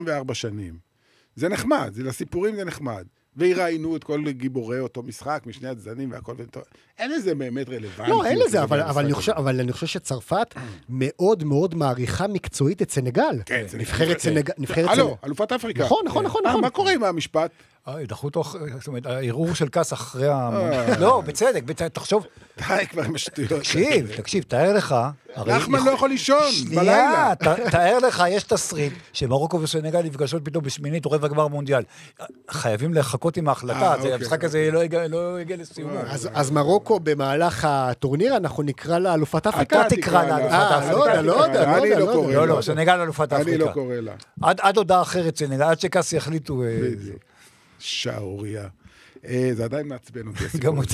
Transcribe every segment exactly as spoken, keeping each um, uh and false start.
וארבע שנים. זה נחמד, זה לסיפורים זה נחמד. והראינו את כל גיבורי אותו משחק, משני הצדדים והכל, אין לזה באמת רלוונטי. לא, אין לזה, אבל, אבל, אני חושב, אבל אני חושב שצרפת מאוד מאוד מעריכה מקצועית את סנגל. כן, נבחרת סנגל. הלו, אלופת אפריקה. נכון, נכון, נכון. מה קורה עם המשפט? דחו תוך, זאת אומרת, הערעור של כס אחרי ה... לא, בצדק, תחשוב. די כבר עם השטויות. תקשיב, תקשיב, תאר לך... נחמן לא יכול לישון בלילה. תאר לך, יש תסריט שמרוקו וסנגל נפגשות פתאום בשמינית או רבע גמר מונדיאל. חייבים לחכות עם ההחלטה, המשחק הזה לא יגיע לסיום. אז מרוקו במהלך הטורניר, אנחנו נקרא לה אלופת אפריקה. אתה תקרא לה אלופת אפריקה. לא יודע, לא יודע, לא, לא, סנגל אלופת אפריקה. אני לא קורא לה. עד הודעה אחרת סנגל, עד שכס יחליטו... שעוריה. זה עדיין מעצבן אותי. גם אותי.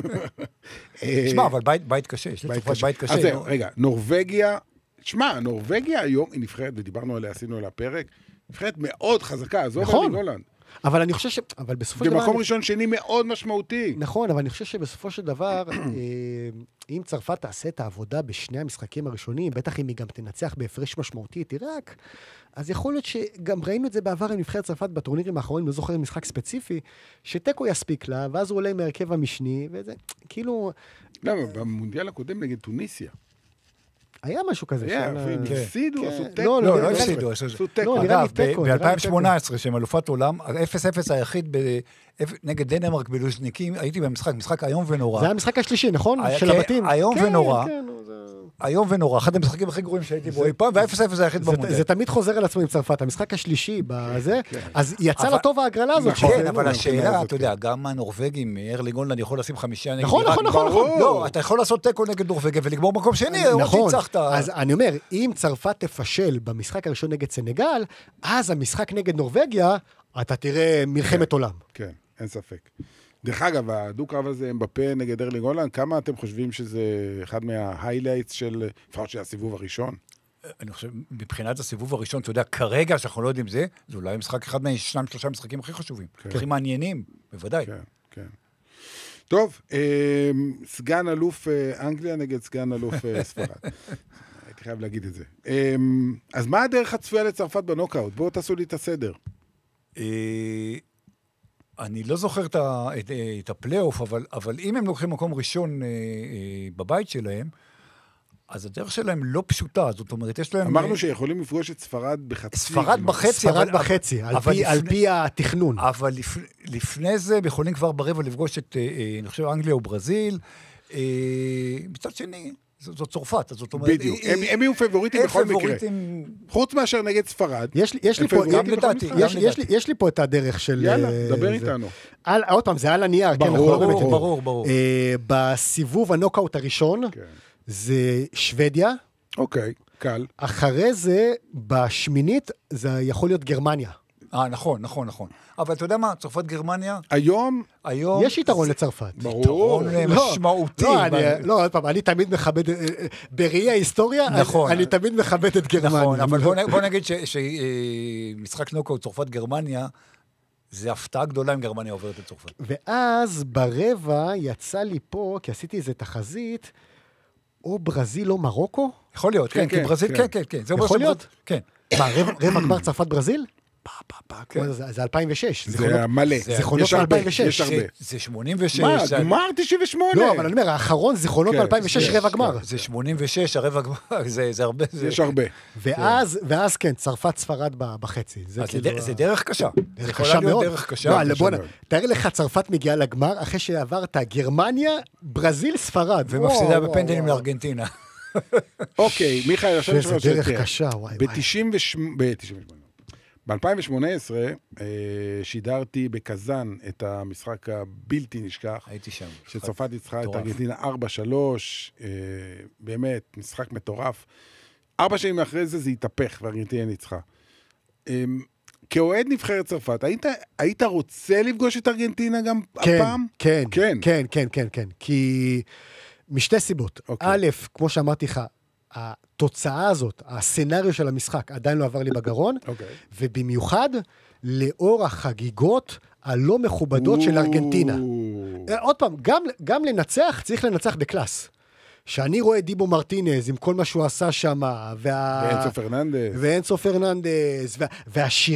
תשמע, אבל בית קשה, יש לצרפת בית קשה. אז זהו, רגע, נורווגיה, תשמע, נורווגיה היום היא נבחרת, ודיברנו עליה, עשינו עליה פרק, נבחרת מאוד חזקה, עזוב ארלינג הולנד. אבל אני חושב ש... אבל בסופו של דבר... במקום ראשון שני מאוד משמעותי. נכון, אבל אני חושב שבסופו של דבר, אם צרפת תעשה את העבודה בשני המשחקים הראשונים, בטח אם היא גם תנצח בהפרש משמעותי, תירק, אז יכול להיות שגם ראינו את זה בעבר עם נבחרת צרפת בטורנירים האחרונים, לא זוכר משחק ספציפי, שטקו יספיק לה, ואז הוא עולה מהרכב המשני, וזה, כאילו... למה, במונדיאל הקודם נגד טוניסיה. היה משהו כזה. היה, והם הפסידו, עשו טקו. לא, לא, לא הפסידו. עשו טקו. ב-אלפיים שמונה עשרה, שהם אלופת עולם, אפס אפס היחיד נגד דנמרק בלוזניקים, הייתי במשחק, משחק היום ונורא. זה היה המשחק השלישי, נכון? של הבתים. היום ונורא. היום ונורא, אחד המשחקים הכי גרועים שהייתי בו אי פעם, ואפס אפס היחיד במונדיאל. זה תמיד חוזר על עצמו עם צרפת, המשחק השלישי בזה, אז יצא לטוב ההגרלה הזאת. כן, אבל השאלה, אתה יודע, גם הנורווגים, ארלינג הולנד יכול לשים חמישה נגד נכון, נכון, נכון. לא, אתה יכול לעשות טקו נגד נורווגיה ולגמור מקום שני, נכון. אז אני אומר, אם צרפת תפשל במשחק הראשון נגד סנגל, אז המשחק נגד נורווגיה, אתה תראה מלחמת עולם. כן, אין ספק. דרך אגב, הדו-קרב הזה אמבפה נגד ארלינג הולנד, כמה אתם חושבים שזה אחד מה-highlights של, לפחות של הסיבוב הראשון? אני חושב, מבחינת הסיבוב הראשון, אתה יודע, כרגע שאנחנו לא יודעים זה, זה אולי משחק אחד מהשניים, שלושה המשחקים הכי חשובים, הכי מעניינים, בוודאי. כן, כן. טוב, סגן אלוף אנגליה נגד סגן אלוף ספרד. הייתי חייב להגיד את זה. אז מה הדרך הצפויה לצרפת בנוקאוט? בואו תעשו לי את הסדר. אני לא זוכר את, את, את הפלייאוף, אבל, אבל אם הם לוקחים מקום ראשון אה, אה, בבית שלהם, אז הדרך שלהם לא פשוטה, זאת אומרת, יש להם... אמרנו שיכולים לפגוש את ספרד בחצי. ספרד בחצי. ספרד אבל, בחצי, אבל, על, פי, לפני, על פי התכנון. אבל לפ, לפני זה, הם יכולים כבר ברבע לפגוש את, אה, אני חושב, אנגליה או ברזיל. אה, מצד שני... זאת צרפת, זאת אומרת... בדיוק, הם יהיו פבוריטים בכל מקרה. חוץ מאשר נגד ספרד. יש לי פה את הדרך של... יאללה, דבר איתנו. עוד פעם, זה על הנייר. ברור, ברור, ברור. בסיבוב הנוקאוט הראשון, זה שוודיה. אוקיי, קל. אחרי זה, בשמינית, זה יכול להיות גרמניה. אה, נכון, נכון, נכון. אבל אתה יודע מה? צרפת גרמניה? היום? היום... יש יתרון לצרפת. ברור. יתרון משמעותי. לא, עוד פעם, אני תמיד מכבד, בראי ההיסטוריה, אני תמיד מכבד את גרמניה. נכון, אבל בוא נגיד שמשחק נוקאוט צרפת גרמניה, זה הפתעה גדולה אם גרמניה עוברת את צרפת. ואז ברבע יצא לי פה, כי עשיתי איזה תחזית, או ברזיל או מרוקו? יכול להיות, כן, כי ברזיל, כן, כן, כן. יכול להיות? כן. מה, רבע גמר צרפת ברזיל? זה אלפיים ושש. זה מלא. זיכרונות מ-אלפיים ושש. יש הרבה. זה שמונים ושש. מה, גמר תשעים ושמונה. לא, אבל אני אומר, האחרון זיכרונות מ-אלפיים ושש רבע גמר. זה שמונים ושש, הרבע גמר, זה הרבה. יש הרבה. ואז כן, צרפת ספרד בחצי. זה דרך קשה. דרך קשה מאוד. דרך קשה. תאר לך, צרפת מגיעה לגמר, אחרי שעברת גרמניה, ברזיל, ספרד. ומפסידה בפנדלים לארגנטינה. אוקיי, מיכאל, עכשיו זה דרך קשה, וואי וואי. ב-תשעים ושמונה. ב-אלפיים ושמונה עשרה שידרתי בקזן את המשחק הבלתי נשכח. הייתי שם. שצרפת ניצחה את ארגנטינה ארבע שלוש, באמת, משחק מטורף. ארבע שנים אחרי זה זה התהפך, וארגנטינה ניצחה. כאוהד נבחרת צרפת, היית, היית רוצה לפגוש את ארגנטינה גם כן, הפעם? כן, כן, כן, כן, כן, כן. כי משתי סיבות. אוקיי. א', כמו שאמרתי לך, התוצאה הזאת, הסצנריו של המשחק, עדיין לא עבר לי בגרון, אוקיי. ובמיוחד לאור החגיגות הלא מכובדות של ארגנטינה. עוד פעם, גם, גם לנצח, צריך לנצח בקלאס. שאני רואה דיבו מרטינז עם כל מה שהוא עשה שם, וה... ואנסו פרננדס. ואנסו פרננדס, וה... והשיר...